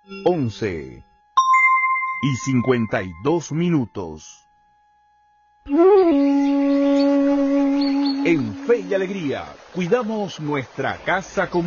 11:52. En Fe y Alegría, cuidamos nuestra casa común.